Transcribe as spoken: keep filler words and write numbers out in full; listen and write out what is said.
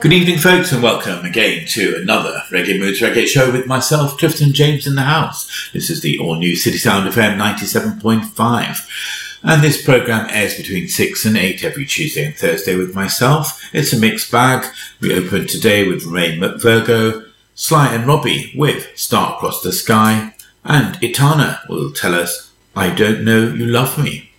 Good evening, folks, and welcome again to another Reggae Moods Reggae show with myself, Clifton James, in the house. This is the all-new City Sound F M ninety-seven point five, and this programme airs between six and eight every Tuesday and Thursday with myself. It's a mixed bag. We open today with Ray McVirgo, Sly and Robbie with Star Across the Sky, and Itana will tell us, I Don't Know You Love Me.